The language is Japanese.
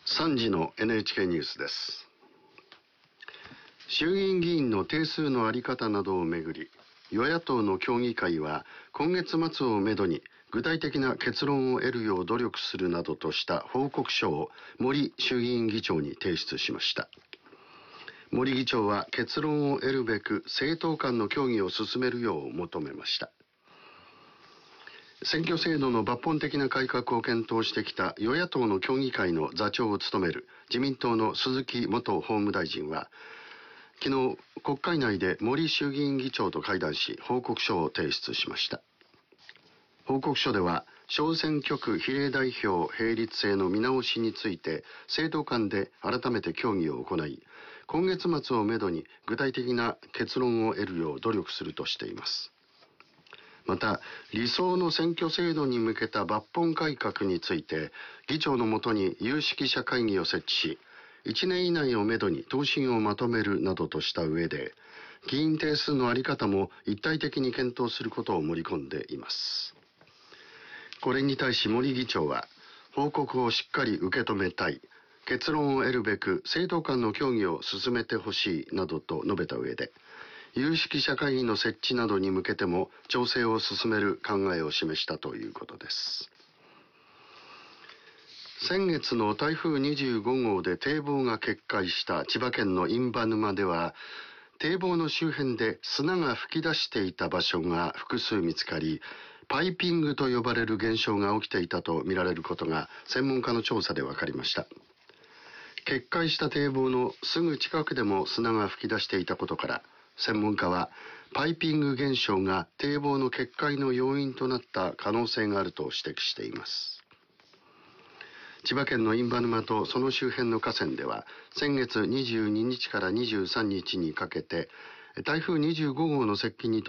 3時の NHK ニュースです。衆議院議員の定数の在り方などをめぐり、与野党の協議会は今月末をめどに具体的な結論を得るよう努力するなどとした報告書を森衆議院議長に提出しました。森議長は結論を得るべく政党間の協議を進めるよう求めました。選挙制度の抜本的な改革を検討してきた与野党の協議会の座長を務める自民党の鈴木元法務大臣は、昨日国会内で森衆議院議長と会談し報告書を提出しました。報告書では小選挙区比例代表並立制の見直しについて政党間で改めて協議を行い、今月末をめどに具体的な結論を得るよう努力するとしています。また、理想の選挙制度に向けた抜本改革について、議長のもとに有識者会議を設置し、1年以内をめどに答申をまとめるなどとした上で、議員定数の在り方も一体的に検討することを盛り込んでいます。これに対し森議長は、報告をしっかり受け止めたい、結論を得るべく政党間の協議を進めてほしいなどと述べた上で、有識者会議の設置などに向けても調整を進める考えを示したということです。先月の台風25号で堤防が決壊した千葉県の印旛沼では、堤防の周辺で砂が噴き出していた場所が複数見つかり、パイピングと呼ばれる現象が起きていたとみられることが専門家の調査で分かりました。決壊した堤防のすぐ近くでも砂が噴き出していたことから、専門家はパイピング現象が堤防の決壊の要因となった可能性があると指摘しています。千葉県の印旛沼とその周辺の河川では先月22日から23日にかけて台風25号の接近に